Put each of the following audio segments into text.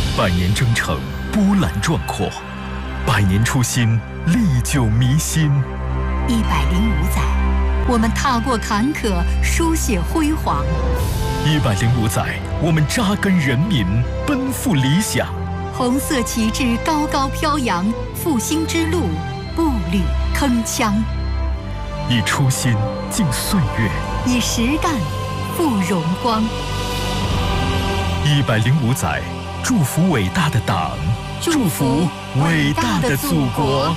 100年征程，波澜壮阔；100年初心，历久弥新。 105载，我们踏过坎坷，书写辉煌。 105载，我们扎根人民，奔赴理想。 红色旗帜高高飘扬，复兴之路步履铿锵。 以初心敬岁月， 以实干赴荣光。 105载，祝福伟大的党，祝福伟大的祖国。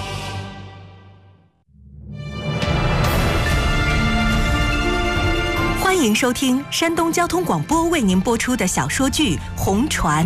欢迎收听山东交通广播为您播出的小说剧《红船》。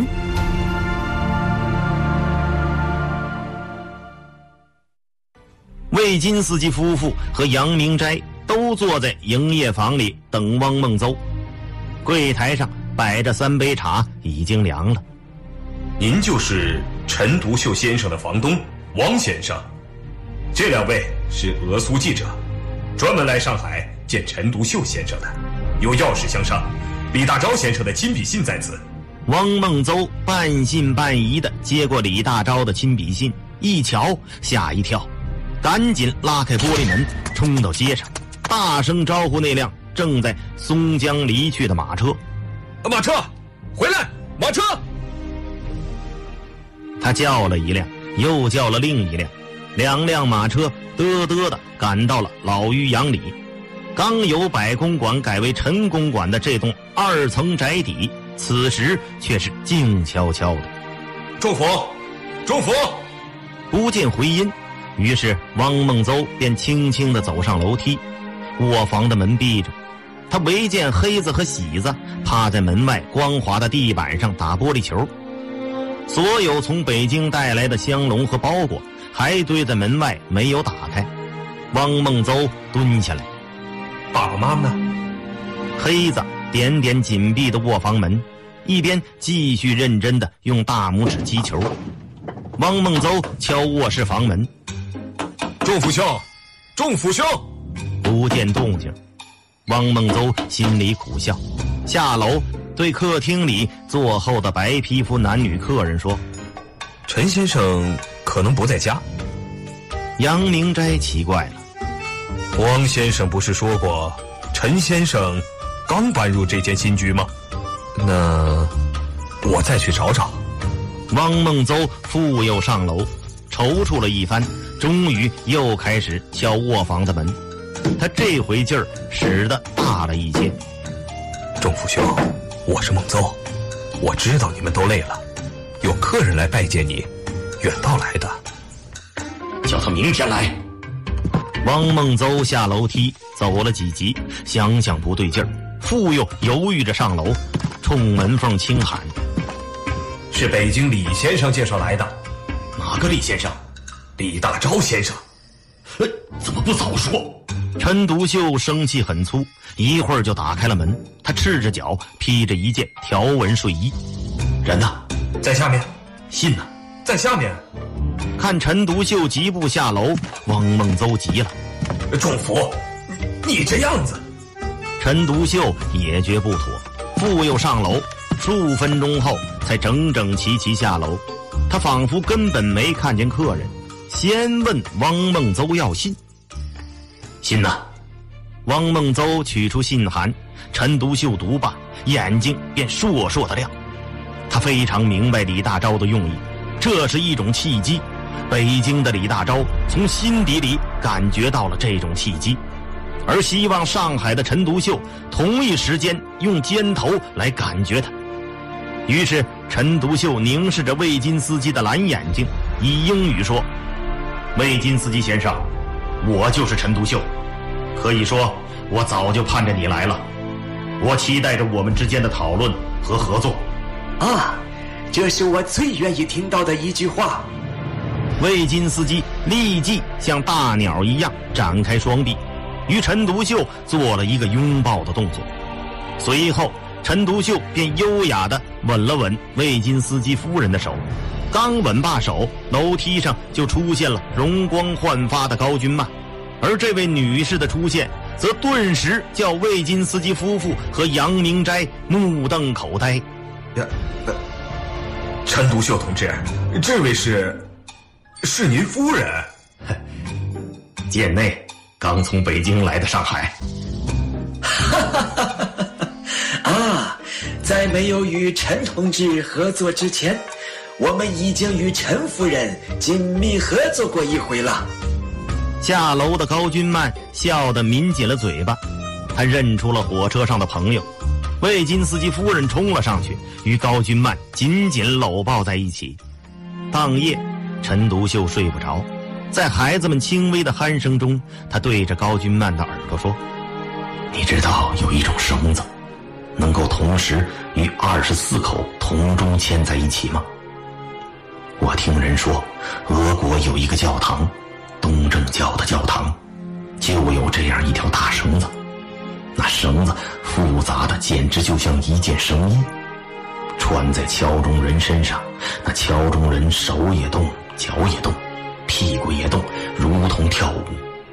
魏金斯基夫妇和杨明斋都坐在营业房里等汪孟邹，柜台上摆着3杯茶，已经凉了。 您就是陈独秀先生的房东汪先生，这2位是俄苏记者，专门来上海见陈独秀先生的，有要事相商。李大钊先生的亲笔信在此。 汪孟邹半信半疑地接过李大钊的亲笔信，一瞧吓一跳，赶紧拉开玻璃门，冲到街上，大声招呼那辆正在松江离去的马车。 马车，回来！马车！ 他叫了一辆，又叫了另一辆，2辆马车嘚嘚地赶到了老渔阳里。刚由百公馆改为陈公馆的这栋2层宅邸，此时却是静悄悄的。 中府，中府！ 不见回音，于是汪孟邹便轻轻地走上楼梯。卧房的门闭着，他唯见黑子和喜子趴在门外光滑的地板上打玻璃球。所有从北京带来的香笼和包裹还堆在门外没有打开。汪孟邹蹲下来， 爸爸妈妈呢？ 黑子点点紧闭的卧房门，一边继续认真地用大拇指击球。汪孟邹敲卧室房门， 仲福兄，仲福兄！ 不见动静。汪孟邹心里苦笑，下楼对客厅里坐后的白皮肤男女客人说： 陈先生可能不在家。 杨明斋奇怪了， 汪先生不是说过陈先生刚搬入这间新居吗？那我再去找找。 汪孟邹复又上楼，踌躇了一番，终于又开始敲卧房的门。他这回劲儿使得大了一些。 仲福兄，我是孟邹，我知道你们都累了，有客人来拜见你，远道来的。 叫他明天来。汪孟邹下楼梯走了几级，想想不对劲儿，复又犹豫着上楼，冲门缝轻喊： 是北京李先生介绍来的。 哪个李先生？ 李大钊先生。 怎么不早说？陈独秀生气很粗，一会儿就打开了门。他赤着脚，披着一件条纹睡衣。人呢？ 在下面。 信呢？ 在下面。 看陈独秀疾步下楼，汪孟邹急了： 仲福，你这样子！ 陈独秀也觉不妥，复又上楼，数分钟后才整整齐齐下楼。他仿佛根本没看见客人，先问汪孟邹要信。信呢？汪孟邹取出信函，陈独秀读罢，眼睛便烁烁的亮。他非常明白李大钊的用意，这是一种契机。北京的李大钊从心底里感觉到了这种契机，而希望上海的陈独秀同一时间用肩头来感觉他。于是陈独秀凝视着魏金斯基的蓝眼睛，以英语说：魏金斯基先生，我就是陈独秀，可以说我早就盼着你来了，我期待着我们之间的讨论和合作。 这是我最愿意听到的一句话。 魏金斯基立即像大鸟一样展开双臂，与陈独秀做了一个拥抱的动作。随后陈独秀便优雅地吻了吻魏金斯基夫人的手，刚吻罢手，楼梯上就出现了容光焕发的高君曼，而这位女士的出现则顿时叫魏金斯基夫妇和杨明斋目瞪口呆。 陈独秀同志，这位是您夫人？ 贱内刚从北京来的上海。 啊，在没有与陈同志合作之前，我们已经与陈夫人紧密合作过一回了。 下楼的高君曼笑得抿紧了嘴巴，他认出了火车上的朋友。魏金斯基夫人冲了上去，与高君曼紧紧搂抱在一起。当夜，陈独秀睡不着，在孩子们轻微的鼾声中，他对着高君曼的耳朵说：“你知道有一种绳子，能够同时与24口铜钟牵在一起吗？我听人说，俄国有一个教堂，东正教的教堂，就有这样一条大绳子。那绳子复杂的简直就像一件绳衣，穿在敲钟人身上，那敲钟人手也动，脚也动，屁股也动，如同跳舞。”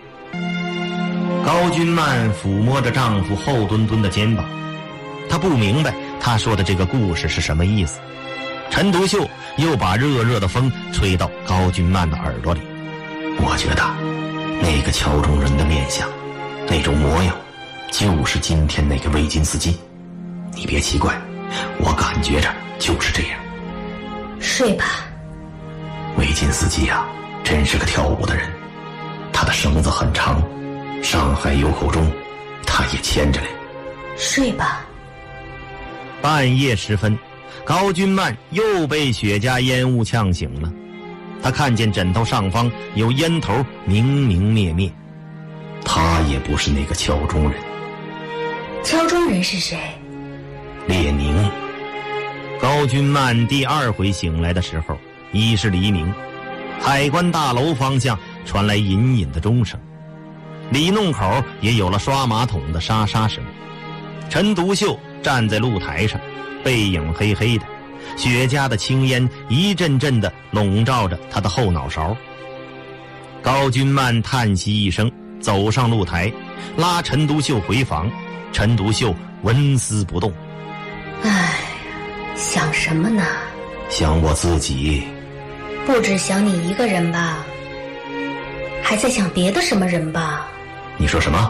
高君曼抚摸着丈夫厚墩墩的肩膀，她不明白他说的这个故事是什么意思。陈独秀又把热热的风吹到高君曼的耳朵里：“我觉得那个敲钟人的面相，那种模样，就是今天那个魏金斯基。你别奇怪，我感觉着就是这样。” 睡吧。 魏金斯基啊，真是个跳舞的人。他的绳子很长，上海有口钟，他也牵着嘞。 睡吧。 半夜时分，高君曼又被雪茄烟雾呛醒了。他看见枕头上方有烟头明明灭灭。他也不是那个敲钟人。 敲钟人是谁？ 列宁。高君曼第二回醒来的时候已是黎明，海关大楼方向传来隐隐的钟声，里弄口也有了刷马桶的沙沙声。陈独秀站在露台上，背影黑黑的，雪茄的青烟一阵阵地笼罩着他的后脑勺。高君曼叹息一声，走上露台，拉陈独秀回房。陈独秀纹丝不动。 唉，想什么呢？ 想我自己。 不只想你一个人吧？还在想别的什么人吧？ 你说什么？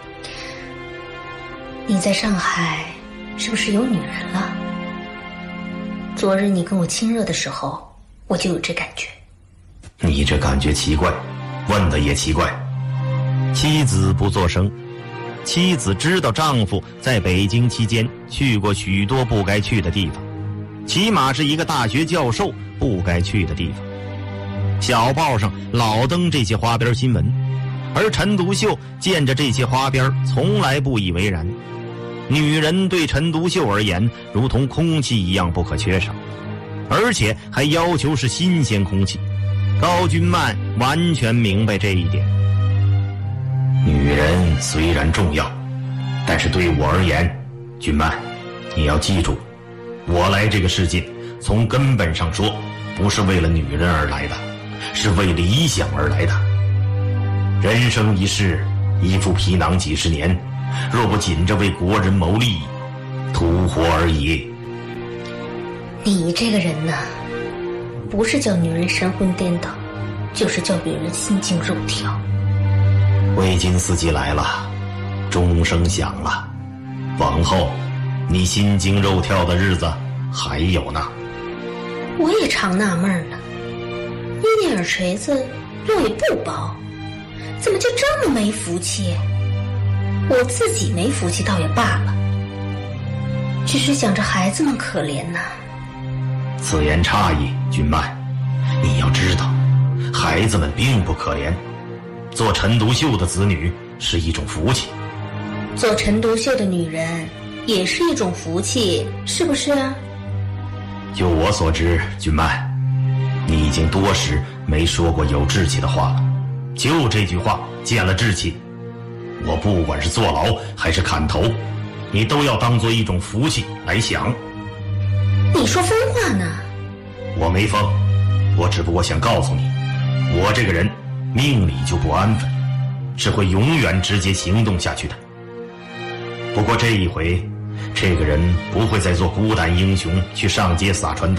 你在上海是不是有女人了？昨日你跟我亲热的时候，我就有这感觉。 你这感觉奇怪，问的也奇怪。妻子不作声。妻子知道丈夫在北京期间去过许多不该去的地方，起码是一个大学教授不该去的地方。小报上老登这些花边新闻，而陈独秀见着这些花边从来不以为然。女人对陈独秀而言如同空气一样不可缺少，而且还要求是新鲜空气。高君曼完全明白这一点。女人虽然重要，但是对我而言，君曼，你要记住，我来这个世界从根本上说不是为了女人而来的，是为理想而来的。人生一世，一副皮囊几十年，若不紧着为国人谋利益，徒活而已。 你这个人呢，不是叫女人神魂颠倒，就是叫女人心惊肉跳。 魏金斯基来了，钟声响了，往后你心惊肉跳的日子还有呢。 我也常纳闷了，你那耳垂子肉也不薄，怎么就这么没福气？我自己没福气倒也罢了，只是想着孩子们可怜呐。 此言差矣，君曼，你要知道，孩子们并不可怜。做陈独秀的子女是一种福气， 做陈独秀的女人也是一种福气，是不是啊？ 就我所知，君曼，你已经多时没说过有志气的话了。就这句话见了志气，我不管是坐牢还是砍头，你都要当做一种福气来想。 你说疯话呢？ 我没疯，我只不过想告诉你，我这个人命里就不安分，是会永远直接行动下去的。不过这一回，这个人不会再做孤胆英雄去上街撒传单，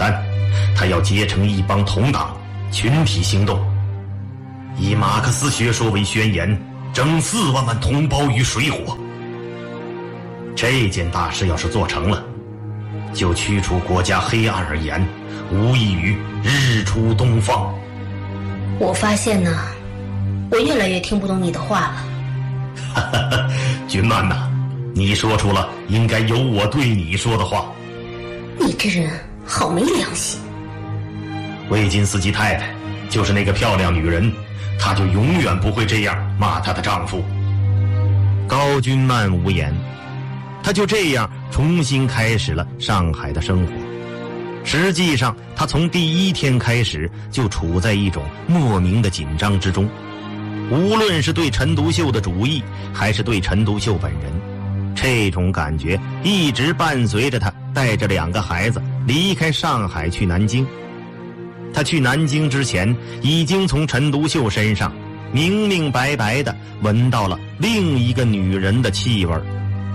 他要结成一帮同党，群体行动，以马克思学说为宣言，整4万万同胞于水火。这件大事要是做成了，就驱除国家黑暗而言，无异于日出东方。 我发现呢，我越来越听不懂你的话了。 君曼呐，你说出了应该由我对你说的话。 你这人好没良心。 魏金斯基太太就是那个漂亮女人，她就永远不会这样骂她的丈夫。高君曼无言，她就这样重新开始了上海的生活。实际上，她从第1天开始就处在一种莫名的紧张之中，无论是对陈独秀的主意，还是对陈独秀本人，这种感觉一直伴随着她带着2个孩子离开上海去南京。他去南京之前，已经从陈独秀身上明明白白地闻到了另一个女人的气味。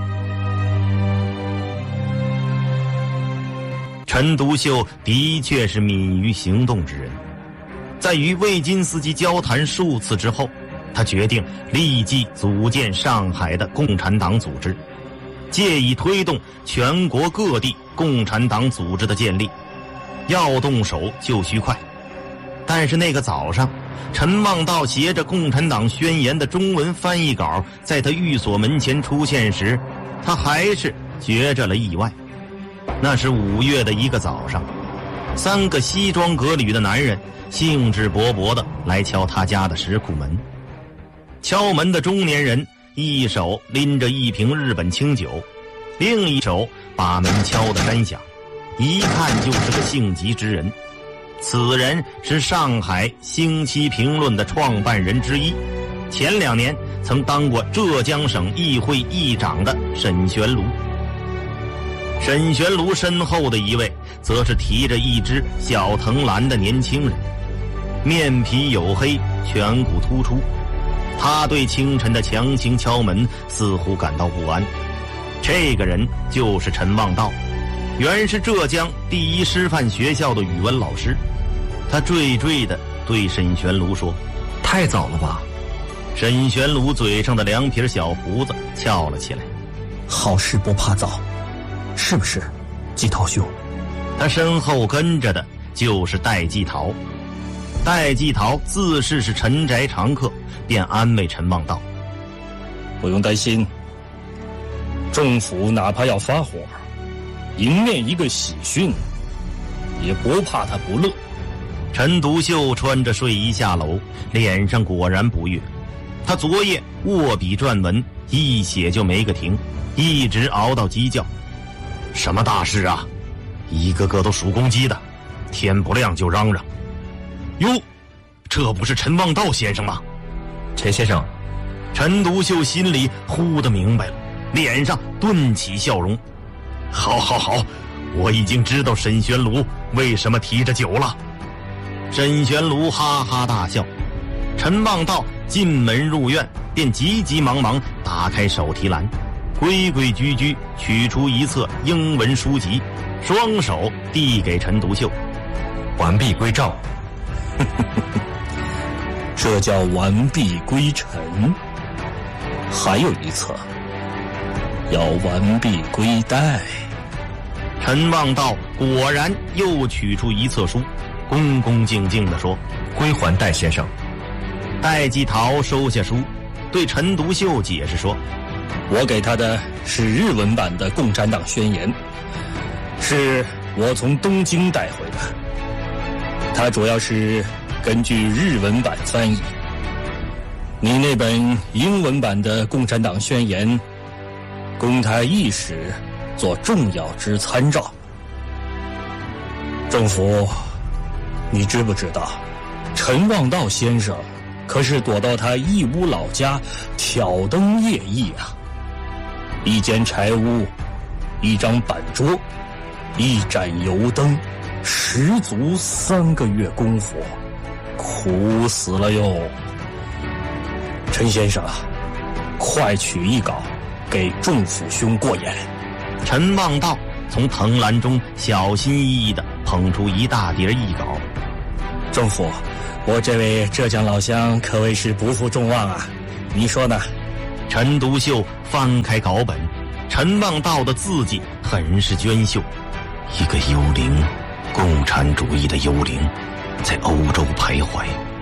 陈独秀的确是敏于行动之人，在与魏金斯基交谈数次之后，他决定立即组建上海的共产党组织，借以推动全国各地共产党组织的建立。要动手就须快。但是那个早上，陈望道携着《共产党宣言》的中文翻译稿在他寓所门前出现时，他还是觉着了意外。那是5月的一个早上，3个西装革履的男人兴致勃勃地来敲他家的石库门。敲门的中年人一手拎着一瓶日本清酒，另一手把门敲得山响，一看就是个性急之人。此人是上海星期评论的创办人之一，前2年曾当过浙江省议会议长的沈玄庐。沈玄庐身后的一位则是提着一只小藤篮的年轻人，面皮黝黑，颧骨突出。他对清晨的强行敲门似乎感到不安。这个人就是陈望道，原是浙江第1师范学校的语文老师。他惴惴地对沈玄庐说：“ 太早了吧？” 沈玄庐嘴上的2撇小胡子翘了起来。 好事不怕早，是不是，季陶兄？ 他身后跟着的就是戴季陶。戴季陶自视是陈宅常客，便安慰陈望道：“ 不用担心，政府哪怕要发火，迎面一个喜讯，也不怕他不乐。” 陈独秀穿着睡衣下楼，脸上果然不悦。他昨夜握笔撰文，一写就没个停，一直熬到鸡叫。什么大事啊？一个个都属公鸡的，天不亮就嚷嚷。哟，这不是陈望道先生吗？ 陈先生。 陈独秀心里忽地明白了，脸上顿起笑容。好好好，我已经知道沈玄庐为什么提着酒了。沈玄庐哈哈大笑。陈望道进门入院，便急急忙忙打开手提篮，规规矩矩取出一册英文书籍，双手递给陈独秀：“ 完璧归赵。” 这叫完璧归陈。还有一册，要完璧归戴。 陈望道果然又取出一册书，恭恭敬敬地说：“ 归还戴先生。” 戴季陶收下书，对陈独秀解释说：“ 我给他的是日文版的《共产党宣言》，是我从东京带回的。它主要是根据日文版翻译。你那本英文版的《共产党宣言》，供他一时做重要之参照。政府，你知不知道，陈望道先生可是躲到他义乌老家挑灯夜役啊！一间柴屋，一张板桌，一盏油灯，十足3个月功夫，苦死了哟！陈先生，快取一稿给仲甫兄过眼。” 陈望道从藤篮中小心翼翼地捧出一大叠译稿。 政府，我这位浙江老乡可谓是不负众望啊，你说呢？ 陈独秀翻开稿本，陈望道的字迹很是娟秀，一个幽灵，共产主义的幽灵，在欧洲徘徊。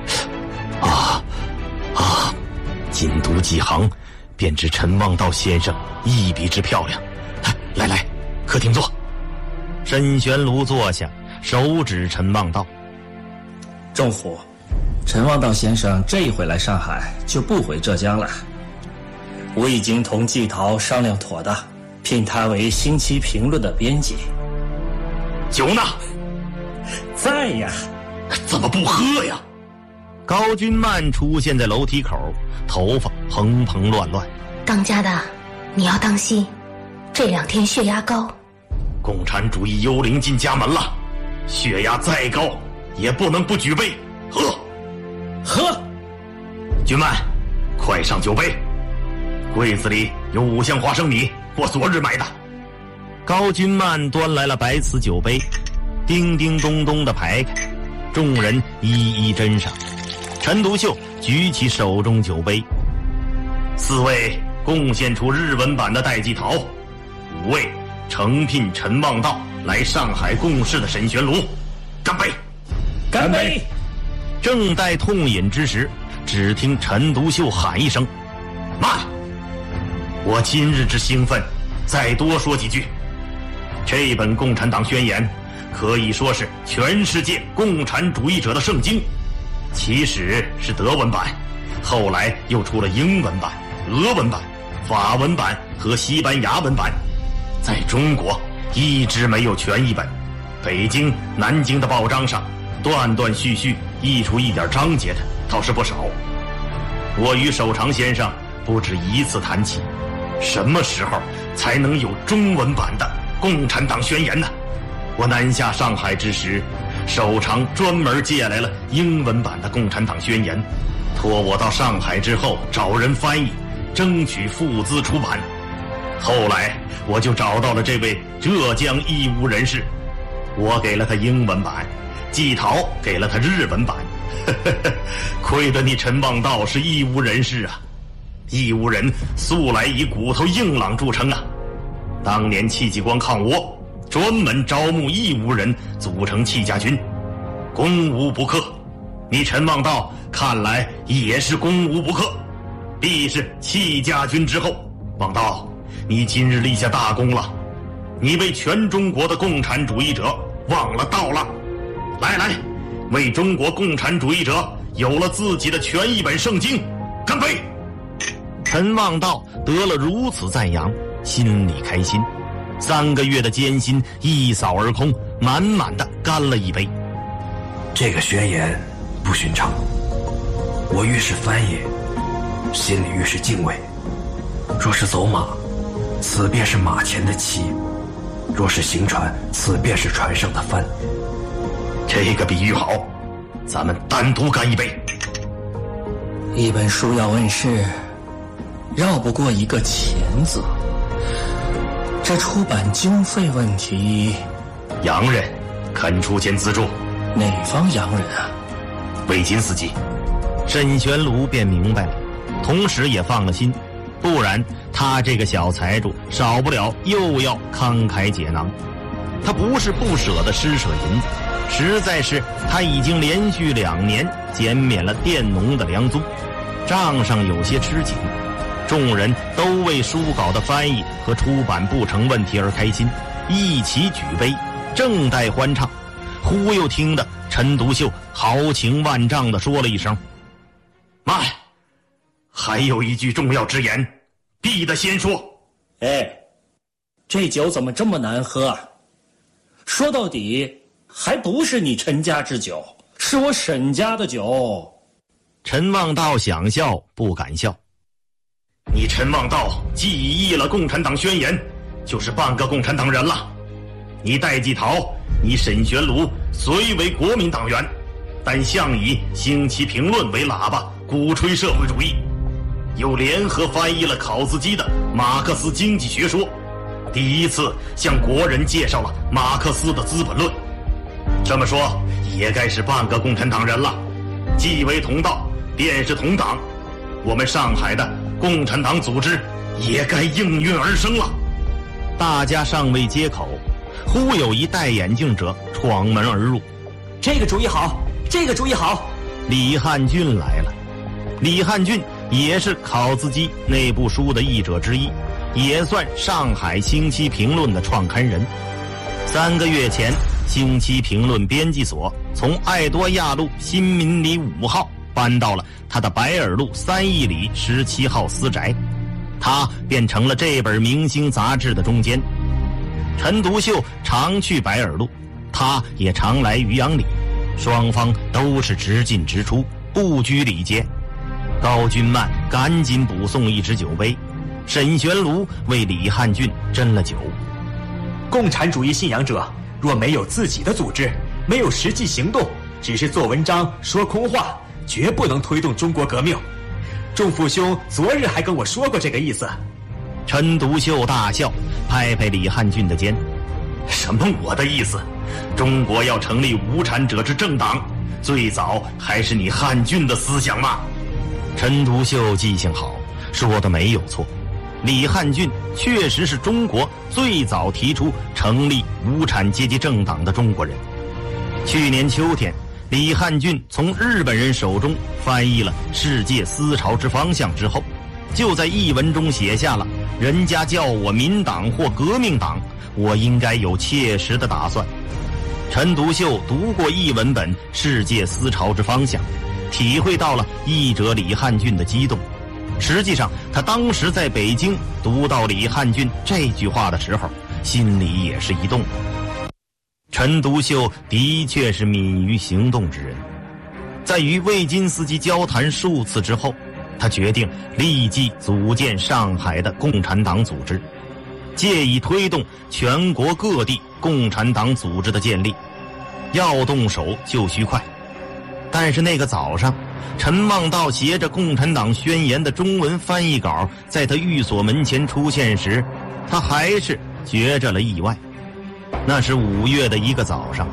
仅读几行，便知陈望道先生一笔之漂亮。来，客厅坐。沈玄庐坐下，手指陈望道。 政府，陈望道先生这一回来上海就不回浙江了。我已经同季陶商量妥当，聘他为《星期评论》的编辑。 酒呢？ 在呀。 怎么不喝呀？ 高君曼出现在楼梯口，头发蓬蓬乱乱。 当家的，你要当心，这2天血压高。 共产主义幽灵进家门了，血压再高也不能不举杯。喝！ 君曼，快上酒杯。柜子里有5箱花生米，我昨日买的。高君曼端来了白瓷酒杯，叮叮咚咚地排开，众人一一斟上。陈独秀举起手中酒杯，4位贡献出日文版的戴季陶，5位诚聘陈望道来上海共事的沈玄庐，干杯！ 干杯！ 正待痛饮之时，只听陈独秀喊一声：“慢！”我今日之兴奋，再多说几句。这本《共产党宣言》可以说是全世界共产主义者的圣经。起始是德文版，后来又出了英文版、俄文版、法文版和西班牙文版，在中国一直没有全译本。北京、南京的报章上断断续续译出一点章节的倒是不少。我与守常先生不止一次谈起，什么时候才能有中文版的《共产党宣言》呢？我南下上海之时，守常专门借来了英文版的《共产党宣言》，托我到上海之后找人翻译，争取付资出版。后来我就找到了这位浙江义乌人士，我给了他英文版，季陶给了他日文版。亏得你陈望道是义乌人士啊！义乌人素来以骨头硬朗著称啊。当年戚继光抗倭，专门招募义乌人组成戚家军，攻无不克。你陈望道看来也是攻无不克，必是戚家军之后。望道，你今日立下大功了，你为全中国的共产主义者忘了道了。来，为中国共产主义者有了自己的全译本圣经，干杯！陈望道得了如此赞扬，心里开心。3个月的艰辛一扫而空，满满的干了一杯。 这个宣言不寻常，我愈是翻译，心里愈是敬畏。若是走马，此便是马前的骑；若是行船，此便是船上的帆。 这个比喻好，咱们单独干一杯。 一本书要问世，绕不过一个钱字。这出版经费问题， 洋人肯出钱资助。 哪方洋人啊？ 魏金斯基。沈玄庐便明白了，同时也放了心，不然他这个小财主少不了又要慷慨解囊。他不是不舍得施舍银子，实在是他已经连续2年减免了佃农的粮租，账上有些吃紧。众人都为书稿的翻译和出版不成问题而开心，一起举杯，正待欢唱，忽又听得陈独秀豪情万丈地说了一声：“慢，还有一句重要之言，必得先说。” 哎，这酒怎么这么难喝啊？说到底，还不是你陈家之酒，是我沈家的酒。 陈望道想笑不敢笑。你陈望道既译了《共产党宣言》，就是半个共产党人了。你戴季陶，你沈玄庐虽为国民党员，但向以《星期评论》为喇叭，鼓吹社会主义，又联合翻译了考兹基的《马克思经济学说》，第一次向国人介绍了马克思的《资本论》。 这么说也该是半个共产党人了。既为同道，便是同党，我们上海的共产党组织也该应运而生了。大家尚未接口，忽有一戴眼镜者闯门而入。 这个主意好，这个主意好！ 李汉俊来了。李汉俊也是考兹基那部书的译者之一，也算上海星期评论的创刊人。3个月前，星期评论编辑所从爱多亚路新民里5号搬到了他的白尔路3义里17号私宅，他便成了这本明星杂志的中间。陈独秀常去白尔路，他也常来渔阳里，双方都是直进直出，不拘礼节。高君曼赶紧补送一只酒杯，沈玄庐为李汉俊斟了酒。 共产主义信仰者若没有自己的组织，没有实际行动，只是做文章说空话，绝不能推动中国革命。仲父兄昨日还跟我说过这个意思。 陈独秀大笑，拍拍李汉俊的肩：什么我的意思？中国要成立无产者之政党，最早还是你汉俊的思想嘛。陈独秀记性好，说的没有错。李汉俊确实是中国最早提出成立无产阶级政党的中国人。去年秋天，李汉俊从日本人手中翻译了《世界思潮之方向》之后，就在译文中写下了“人家叫我民党或革命党，我应该有切实的打算”。陈独秀读过译文本《世界思潮之方向》，体会到了译者李汉俊的激动。实际上，他当时在北京读到李汉俊这句话的时候，心里也是一动。陈独秀的确是敏于行动之人，在与魏金斯基交谈数次之后，他决定立即组建上海的共产党组织，借以推动全国各地共产党组织的建立。要动手就需快。但是那个早上，陈望道携着《共产党宣言》的中文翻译稿在他寓所门前出现时，他还是觉着了意外。那是5月的一个早上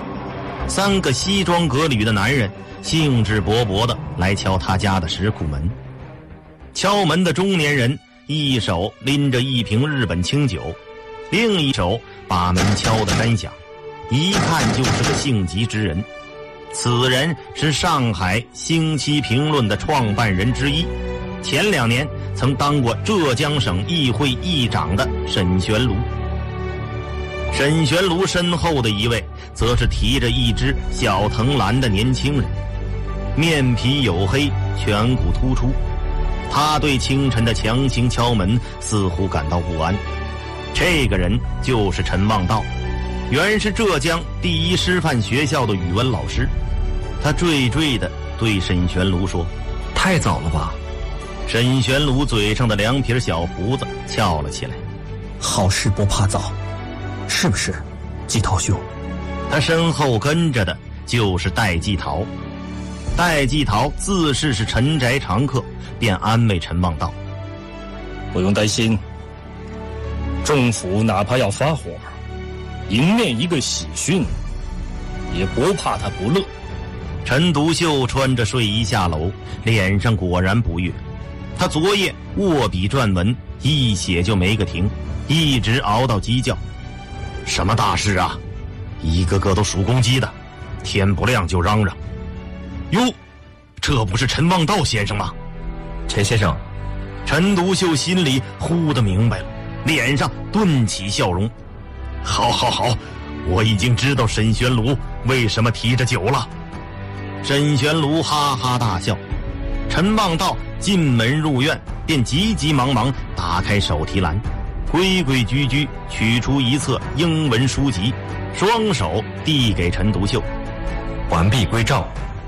，3个西装革履的男人兴致勃勃地来敲他家的石库门。敲门的中年人一手拎着一瓶日本清酒，另一手把门敲得山响，一看就是个性急之人。此人是上海星期评论的创办人之一，前2年曾当过浙江省议会议长的沈玄庐。沈玄庐身后的一位则是提着一只小藤篮的年轻人，面皮黝黑，颧骨突出。他对清晨的强行敲门似乎感到不安。这个人就是陈望道，原是浙江第一师范学校的语文老师。他惴惴地对沈玄庐说：“ 太早了吧？” 沈玄庐嘴上的2撇小胡子翘了起来。 好事不怕早，是不是，季涛兄？ 他身后跟着的就是戴季陶。戴季陶自视是陈宅常客，便安慰陈望道：“ 不用担心，政府哪怕要发火，迎面一个喜讯，也不怕他不乐。” 陈独秀穿着睡衣下楼，脸上果然不悦。他昨夜握笔撰文，一写就没个停，一直熬到鸡叫。什么大事啊？一个个都属公鸡的，天不亮就嚷嚷。哟，这不是陈望道先生吗？ 陈先生。 陈独秀心里忽地明白了，脸上顿起笑容。好，我已经知道沈玄庐为什么提着酒了。沈玄庐哈哈大笑。陈望道进门入院，便急急忙忙打开手提篮，规规矩矩取出一册英文书籍，双手递给陈独秀：“ 完璧归赵。”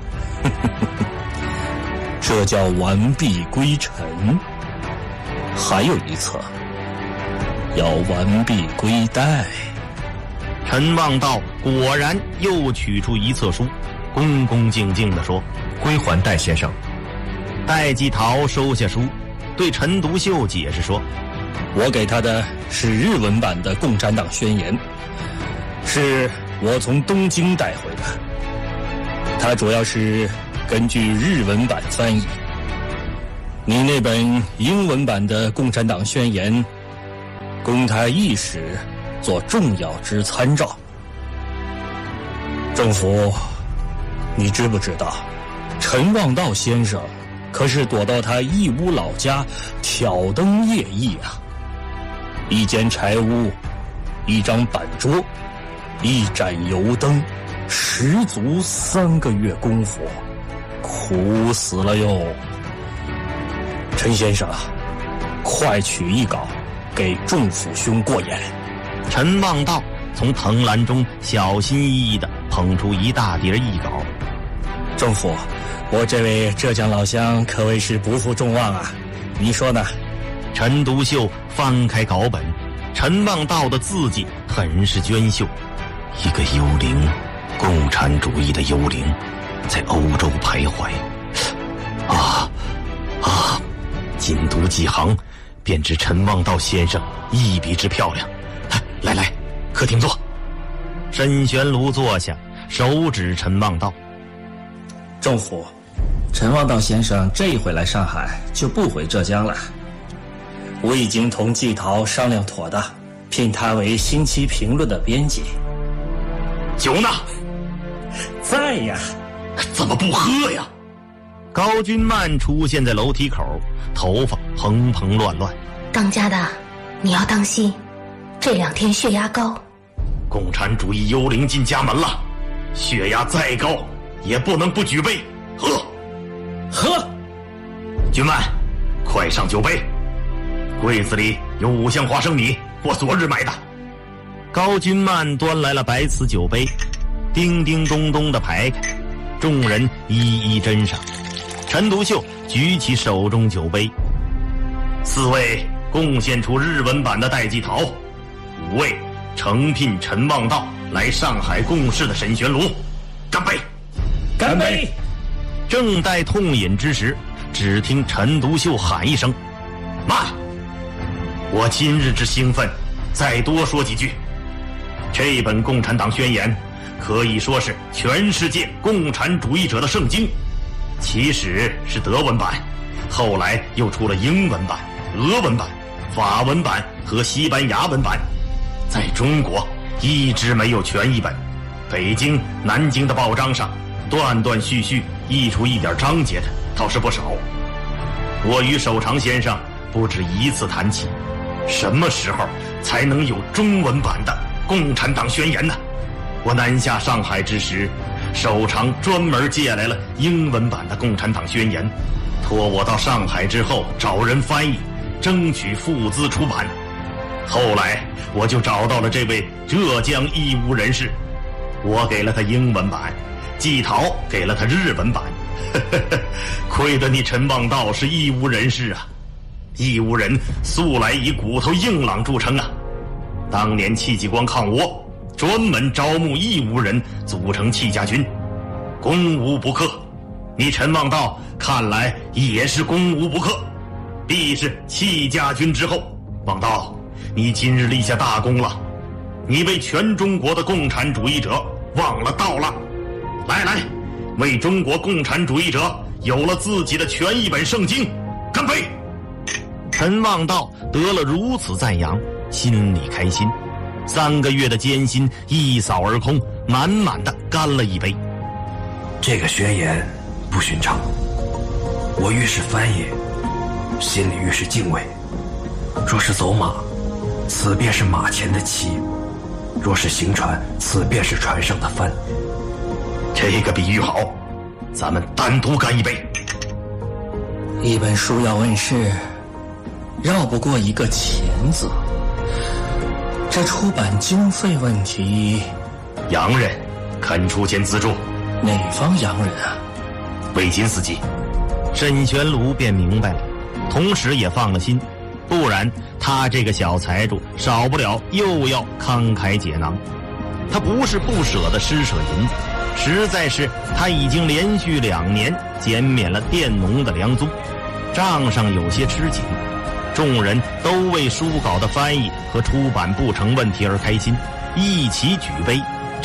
这叫完璧归陈。还有一册，要完璧归戴。 陈望道果然又取出一册书，恭恭敬敬地说：“ 归还戴先生。” 戴季陶收下书，对陈独秀解释说：“ 我给他的是日文版的《共产党宣言》，是我从东京带回的，它主要是根据日文版翻译。你那本英文版的《共产党宣言》，供他一时做重要之参照。政府，你知不知道，陈望道先生可是躲到他义乌老家挑灯夜役啊！一间柴屋，一张板桌，一盏油灯，十足3个月功夫，苦死了哟！陈先生，快取一稿给仲甫兄过眼。 陈望道从藤篮中小心翼翼地捧出一大叠译稿。 仲甫，我这位浙江老乡可谓是不负众望啊，你说呢？ 陈独秀翻开稿本，陈望道的字迹很是娟秀，一个幽灵，共产主义的幽灵，在欧洲徘徊。仅读几行，便知陈望道先生一笔之漂亮。来，客厅坐。沈玄庐坐下，手指陈望道。 政府，陈望道先生这一回来上海就不回浙江了。我已经同季陶商量妥的，聘他为星期评论的编辑。 酒呢？ 在呀。 怎么不喝呀？高君曼出现在楼梯口，头发蓬蓬乱乱。 当家的，你要当心，这2天血压高。 共产主义幽灵进家门了，血压再高也不能不举杯。喝！君曼，快上酒杯。柜子里有5箱花生米，我昨日买的。高君曼端来了白瓷酒杯，叮叮咚咚地排开，众人一一斟上。陈独秀举起手中酒杯，4位贡献出日文版的戴季陶，5位诚聘陈望道来上海共事的沈玄庐，干杯！ 干杯！ 正待痛饮之时，只听陈独秀喊一声：“慢！”我今日之兴奋，再多说几句。这本《共产党宣言》可以说是全世界共产主义者的圣经。起始是德文版，后来又出了英文版、俄文版、法文版和西班牙文版，在中国一直没有全译本。北京、南京的报章上断断续续译出一点章节的倒是不少。我与守常先生不止一次谈起，什么时候才能有中文版的《共产党宣言》呢？我南下上海之时，守常专门借来了英文版的《共产党宣言》，托我到上海之后找人翻译，争取付资出版。后来我就找到了这位浙江义乌人士，我给了他英文版，季陶给了他日文版。亏得你陈望道是义乌人士啊！义乌人素来以骨头硬朗著称啊。当年戚继光抗倭，专门招募义乌人组成戚家军，攻无不克。你陈望道看来也是攻无不克，必是戚家军之后。望道，你今日立下大功了，你为全中国的共产主义者忘了道了。来，为中国共产主义者有了自己的全译本圣经，干杯！陈望道得了如此赞扬，心里开心。3个月的艰辛一扫而空，满满的干了一杯。 这个宣言不寻常，我越是翻译，心里越是敬畏。若是走马，此便是马前的骑；若是行船，此便是船上的帆。 这个比喻好，咱们单独干一杯。 一本书要问世，绕不过一个钱字。这出版经费问题， 洋人肯出钱资助。 哪方洋人啊？ 魏金斯基。沈玄庐便明白了，同时也放了心，不然他这个小财主少不了又要慷慨解囊。他不是不舍得施舍银子，实在是他已经连续2年减免了佃农的粮租，账上有些吃紧。众人都为书稿的翻译和出版不成问题而开心，一起举杯，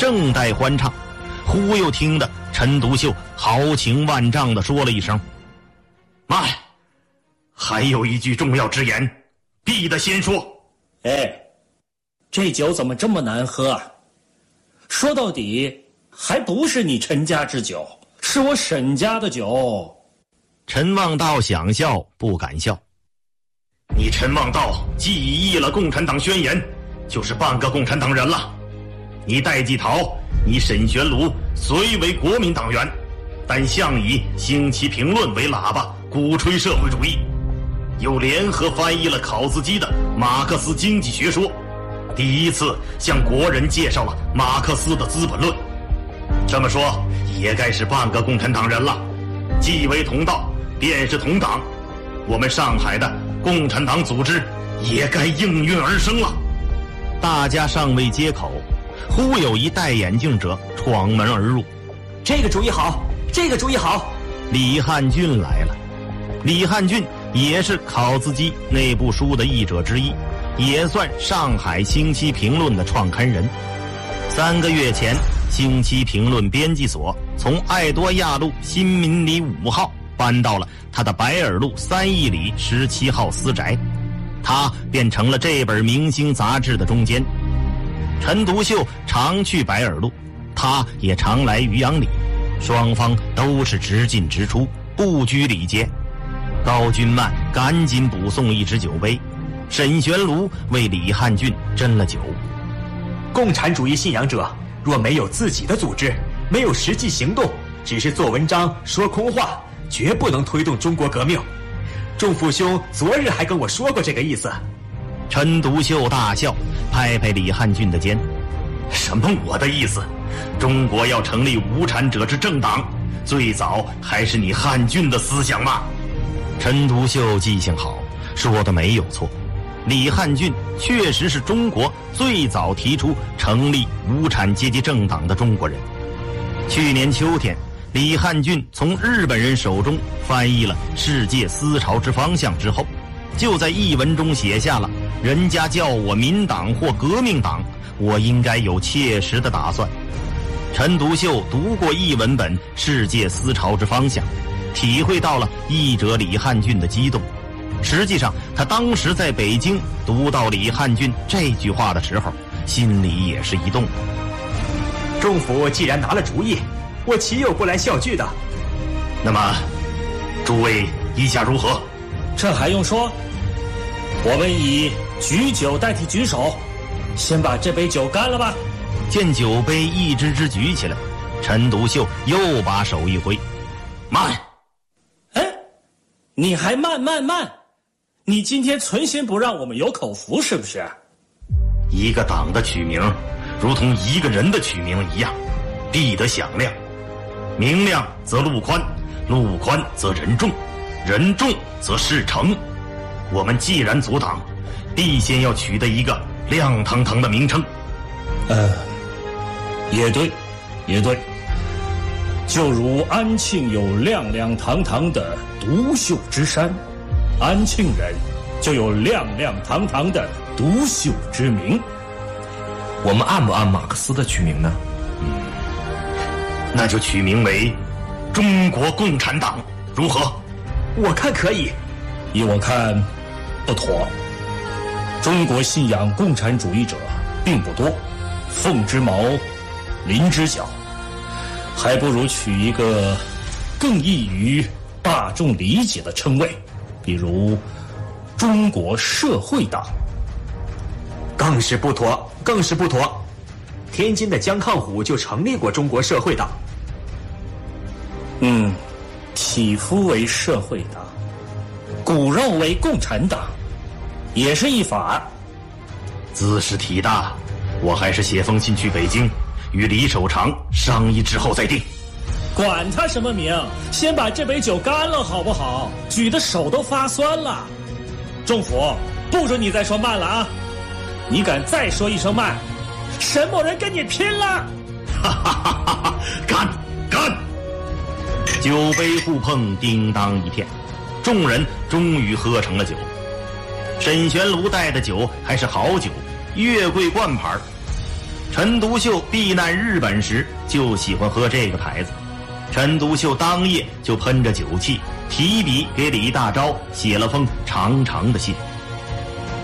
正待欢唱，忽又听得陈独秀豪情万丈地说了一声：“慢，还有一句重要之言，必得先说。” 哎，这酒怎么这么难喝啊？说到底，还不是你陈家之酒，是我沈家的酒。 陈望道想笑不敢笑。你陈望道既已译了共产党宣言，就是半个共产党人了。你戴季陶，你沈玄庐虽为国民党员，但向以兴其评论为喇叭，鼓吹社会主义，又联合翻译了考兹基的马克思经济学说，第一次向国人介绍了马克思的《资本论》。这么说也该是半个共产党人了，既为同道，便是同党，我们上海的共产党组织也该应运而生了。大家尚未接口，忽有一戴眼镜者闯门而入。 这个主意好，这个主意好。 李汉俊来了。李汉俊也是考兹基那部书的译者之一，也算上海星期评论的创刊人。3个月前，星期评论编辑所从爱多亚路新民里5号搬到了他的白尔路3义里17号私宅，他便成了这本明星杂志的中间。陈独秀常去白尔路，他也常来渔阳里，双方都是直进直出，不拘礼节。高君曼赶紧补送一只酒杯，沈玄庐为李汉俊斟了酒。 共产主义信仰者若没有自己的组织，没有实际行动，只是做文章说空话，绝不能推动中国革命。仲父兄昨日还跟我说过这个意思。 陈独秀大笑，拍拍李汉俊的肩：“什么我的意思？中国要成立无产者之政党，最早还是你汉俊的思想嘛。”陈独秀记性好，说的没有错。李汉俊确实是中国最早提出成立无产阶级政党的中国人。去年秋天，李汉俊从日本人手中翻译了《世界思潮之方向》之后，就在译文中写下了“人家叫我民党或革命党，我应该有切实的打算”。陈独秀读过译文本《世界思潮之方向》，体会到了译者李汉俊的激动。实际上，他当时在北京读到李汉俊这句话的时候，心里也是一动。 仲甫既然拿了主意，我岂有不来效聚的？ 那么，诸位意下如何？ 这还用说？我们以举酒代替举手，先把这杯酒干了吧。 见酒杯一只只举起来，陈独秀又把手一挥：“慢！” 哎，你还慢？你今天存心不让我们有口福是不是？ 一个党的取名，如同一个人的取名一样，必得响亮。明亮则路宽，路宽则人众，人众则事成。我们既然组党，必先要取得一个亮堂堂的名称。 也对。就如安庆有亮亮堂堂的独秀之山，安庆人就有亮亮堂堂的独秀之名。 我们按不按马克思的取名呢？ 那就取名为中国共产党，如何？ 我看可以。 依我看，不妥。中国信仰共产主义者并不多，凤之矛，麟之角，还不如取一个更易于大众理解的称谓，比如中国社会党。 更是不妥。天津的江抗虎就成立过中国社会党。 体肤为社会党，骨肉为共产党，也是一法。 姿势体大，我还是写封信去北京，与李守常商议之后再定。 管他什么名，先把这杯酒干了好不好？举的手都发酸了。仲甫，不准你再说慢了啊！你敢再说一声慢，沈某人跟你拼了！ 干！酒杯互碰，叮当一片，众人终于喝成了酒。沈玄庐带的酒还是好酒，月桂冠牌。 陈独秀避难日本时就喜欢喝这个牌子。陈独秀当夜就喷着酒气，提笔给李大钊写了封长长的信。